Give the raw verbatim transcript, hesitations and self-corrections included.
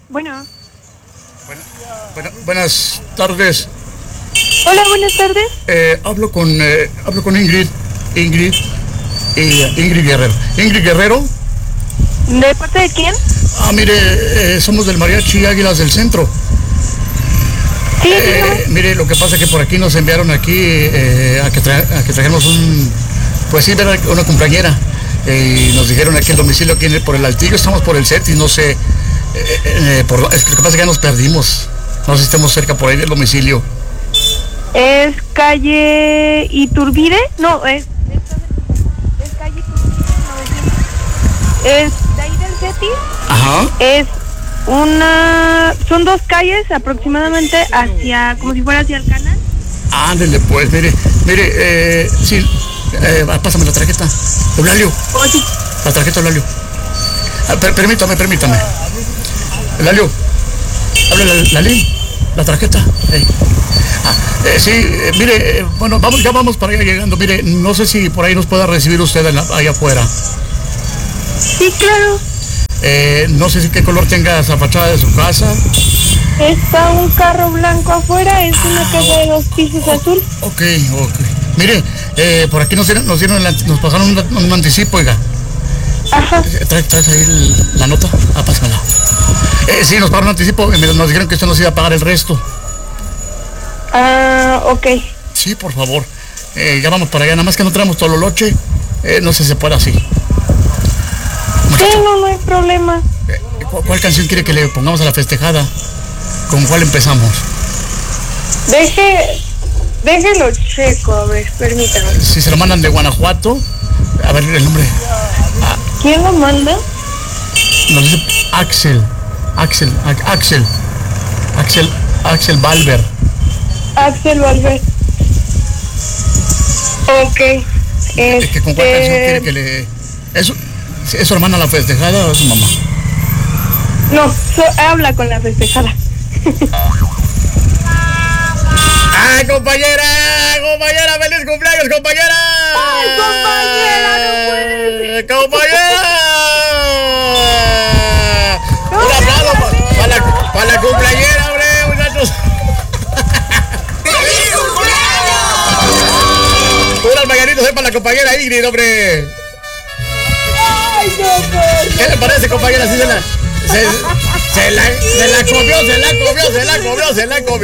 Bueno. Bueno, bueno, buenas tardes. Hola, buenas tardes. Eh, hablo con eh, hablo con Ingrid. Ingrid. eh, Ingrid Guerrero. Ingrid Guerrero. ¿De parte de quién? Ah, mire, eh, somos del Mariachi Águilas del Centro. Sí, Eh, mire, lo que pasa es que por aquí nos enviaron aquí eh, a, que tra a que trajéramos un, pues sí, ver una compañera. Eh, y nos dijeron aquí el domicilio, aquí en el, por el Altillo, estamos por el set y no sé, eh, eh, por, es que lo que pasa es que ya nos perdimos. No sé si estamos cerca por ahí del domicilio. ¿Es calle Iturbide? No, es, es calle Iturbide novecientos. Es de ahí del CETI. Ajá. Es una... Son dos calles aproximadamente hacia... como si fuera hacia el canal. Ándele pues, mire, mire, eh, sí, eh, pásame la tarjeta. Eulalio. Oh, sí. La tarjeta, Eulalio. Ah, per permítame, permítame. Eulalio, háblale la, la, la tarjeta. Hey. Ah, eh, sí, eh, mire, eh, bueno, vamos, ya vamos para allá llegando. Mire, no sé si por ahí nos pueda recibir usted en la, allá afuera. Sí, claro. Eh, no sé si qué color tenga esa fachada de su casa. Está un carro blanco afuera, es una Ah, casa de dos pisos oh, azul. Ok, ok. Mire, eh, por aquí nos dieron, nos, dieron el, nos pasaron un, un anticipo, oiga. Ajá. ¿Traes, traes ahí el, la nota? Ah, pásamela. Eh, sí, nos pagaron un anticipo y nos dijeron que usted nos iba a pagar el resto. Ah, ok. Sí, por favor. Eh, ya vamos para allá, nada más que no traemos tololoche. Eh, no sé si se puede así. Sí, no, no hay problema. Eh, ¿cu ¿Cuál canción quiere que le pongamos a la festejada? ¿Con cuál empezamos? Deje, déjelo checo, a ver, permítame. Si se lo mandan de Guanajuato, a ver el nombre. Ah, ¿Quién lo manda? nos dice Axel. Axel, A Axel. Axel, Axel Valver. Axel Valver. Ok. Es que ¿con cuál canción quiere Este... que le...? ¿Es, ¿Es su hermana la festejada o es su mamá? No, so, habla con la festejada. ¡Ay, compañera! ¡Compañera! ¡Feliz cumpleaños, compañera! ¡Ay, compañera! ¡No puede ser! ¡Compañera! No, ¡Un aplauso para pa la, pa la cumpleañera, hombre, muchachos! ¡Feliz cumpleaños! ¡Unas mañanitas para la compañera Ingrid, hombre! ¡Ay, no puede! ¿Qué le parece, compañera? ¿Sí se la, se, se la, se la comió, se la comió, se la comió, se la comió!